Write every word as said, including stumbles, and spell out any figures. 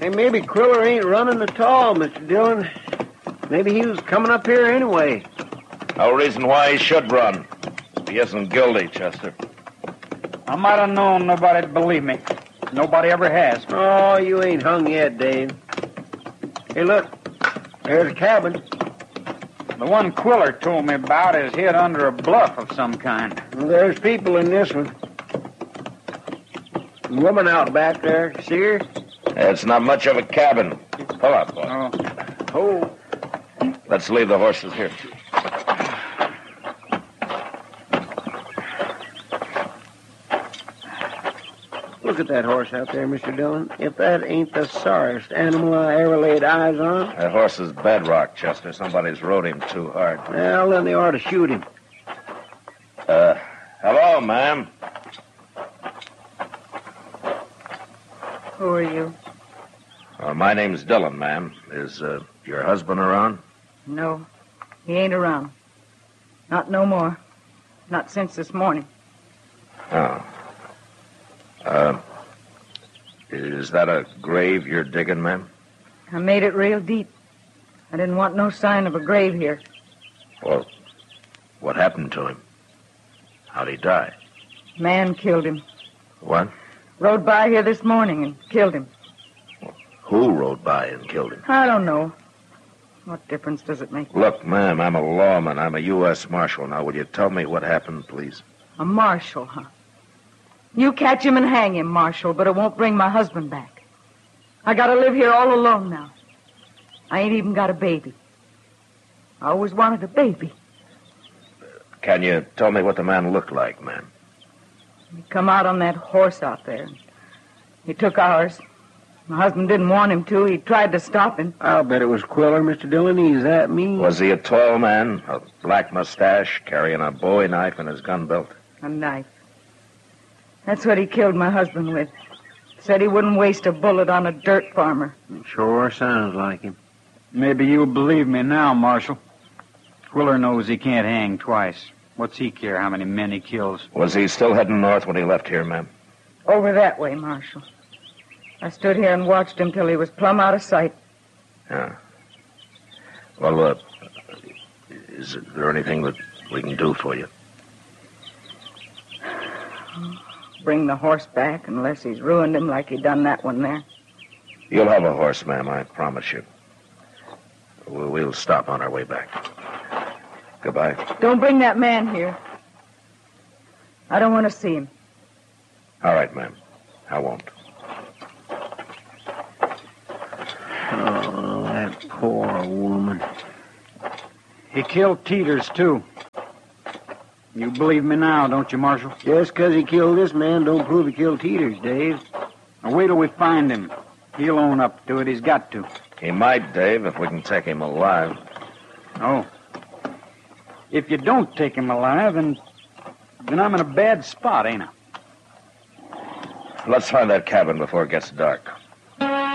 Hey, maybe Quiller ain't running at all, Mister Dillon. Maybe he was coming up here anyway. No reason why he should run. He isn't guilty, Chester. I might have known nobody'd believe me. Nobody ever has. Oh, you ain't hung yet, Dave. Hey, look. There's a cabin. The one Quiller told me about is hid under a bluff of some kind. Well, there's people in this one. A woman out back there. See her? It's not much of a cabin. Pull up, boy. Oh. Oh. Let's leave the horses here. Look at that horse out there, Mister Dillon. If that ain't the sorriest animal I ever laid eyes on. That horse is bedrock, Chester. Somebody's rode him too hard. Well, then they ought to shoot him. Uh, hello, ma'am. Who are you? Uh, my name's Dillon, ma'am. Is uh, your husband around? No, he ain't around. Not no more. Not since this morning. Oh. Uh, is that a grave you're digging, ma'am? I made it real deep. I didn't want no sign of a grave here. Well, what happened to him? How'd he die? Man killed him. What? Rode by here this morning and killed him. Who rode by and killed him? I don't know. What difference does it make? Look, ma'am, I'm a lawman. I'm a U S Marshal. Now, will you tell me what happened, please? A marshal, huh? You catch him and hang him, Marshal, but it won't bring my husband back. I gotta live here all alone now. I ain't even got a baby. I always wanted a baby. Can you tell me what the man looked like, ma'am? He come out on that horse out there. He took ours. My husband didn't want him to. He tried to stop him. I'll bet it was Quiller, Mister Dillon. He's that mean. Was he a tall man, a black mustache, carrying a bowie knife in his gun belt? A knife. That's what he killed my husband with. Said he wouldn't waste a bullet on a dirt farmer. Sure sounds like him. Maybe you'll believe me now, Marshal. Quiller knows he can't hang twice. What's he care how many men he kills? Was he still heading north when he left here, ma'am? Over that way, Marshal. I stood here and watched him till he was plumb out of sight. Yeah. Well, uh, is there anything that we can do for you? Bring the horse back unless he's ruined him like he done that one there. You'll have a horse, ma'am, I promise you. We'll, we'll stop on our way back. Goodbye. Don't bring that man here. I don't want to see him. All right, ma'am. I won't. Oh, that poor woman. He killed Teeters, too. You believe me now, don't you, Marshal? Just 'cause he killed this man don't prove he killed Teeters, Dave. Now, wait till we find him. He'll own up to it. He's got to. He might, Dave, if we can take him alive. Oh. If you don't take him alive, then, then I'm in a bad spot, ain't I? Let's find that cabin before it gets dark.